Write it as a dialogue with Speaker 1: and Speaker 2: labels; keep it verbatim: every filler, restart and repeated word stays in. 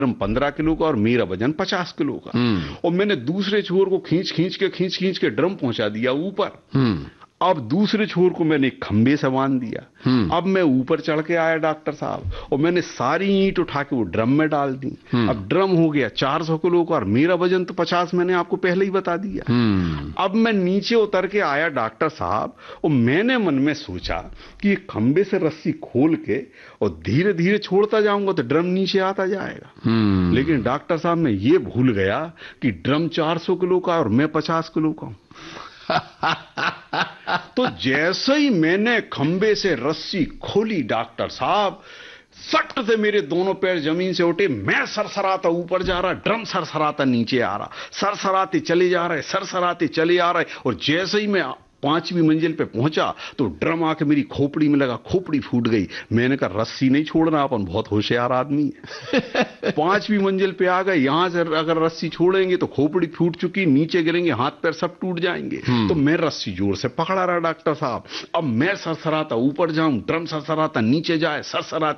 Speaker 1: पंद्रह किलो का और मेरा वजन पचास किलो का। और मैंने दूसरे छोर को खींच खींच के खींच खींच के ड्रम पहुंचा दिया ऊपर। अब दूसरे छोर को मैंने एक खंबे से बांध दिया। अब मैं ऊपर चढ़ के आया डॉक्टर साहब, और मैंने सारी ईंट उठा के वो ड्रम में डाल दी। अब ड्रम हो गया चार सौ किलो का और मेरा वजन तो पचास, मैंने आपको पहले ही बता दिया। अब मैं नीचे उतर के आया डॉक्टर साहब, और मैंने मन में सोचा कि ये खंबे से रस्सी खोल के और धीरे धीरे छोड़ता जाऊंगा तो ड्रम नीचे आता जाएगा। लेकिन डॉक्टर साहब मैं ये भूल गया कि ड्रम चार सौ किलो का और मैं पचास किलो का हूं। तो जैसे ही मैंने खंबे से रस्सी खोली डॉक्टर साहब, सट से मेरे दोनों पैर जमीन से उठे। मैं सरसराता ऊपर जा रहा, ड्रम सरसराता नीचे आ रहा, सरसराते चले जा रहे, सरसराते चले आ रहे। और जैसे ही मैं पांचवी मंजिल पे पहुंचा तो ड्रम आके मेरी खोपड़ी में लगा, खोपड़ी फूट गई। मैंने कहा रस्सी नहीं छोड़ना, अपन बहुत होशियार आदमी है। पांचवी मंजिल पे आ गए, यहां से अगर रस्सी छोड़ेंगे तो खोपड़ी फूट चुकी, नीचे गिरेंगे, हाथ पैर सब टूट जाएंगे। तो मैं रस्सी जोर से पकड़ा रहा डॉक्टर साहब। अब मैं सरसराता ऊपर जाऊं, ड्रम सरसराता नीचे जाए, सरसराता